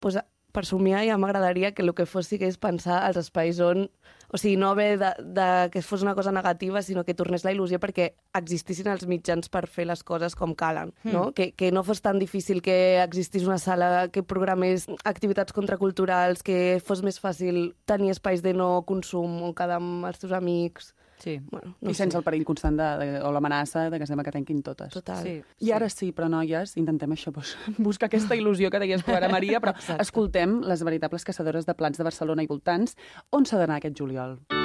pues, per somiar ja m'agradaria que el que fos sigués pensar als espais on... O sigui, no haver que fos una cosa negativa, sinó que tornés la il·lusió perquè existissin els mitjans per fer les coses com calen, no? Que no fos tan difícil que existís una sala que programés activitats contraculturals, que fos més fàcil tenir espais de no consum on quedar amb els teus amics... Sí. Bueno, I sense el perill constant o l'amenaça de que sembla que tanquin totes. Total. Sí. I ara sí, però noies, intentem això, buscar aquesta il·lusió que deies tu ara, Maria, però escoltem les veritables caçadores de plats de Barcelona i voltants. On s'ha d'anar aquest juliol?